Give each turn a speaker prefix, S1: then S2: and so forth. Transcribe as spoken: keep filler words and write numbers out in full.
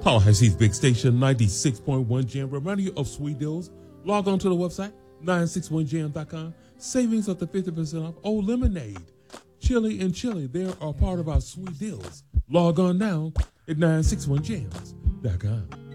S1: Tallahassee's big station, ninety-six point one Jam. Reminder you of sweet deals. Log on to the website, nine six one jam dot com. Savings up to fifty percent off. Oh, lemonade, chili and chili, they are part of our sweet deals. Log on now at nine six one jams dot com.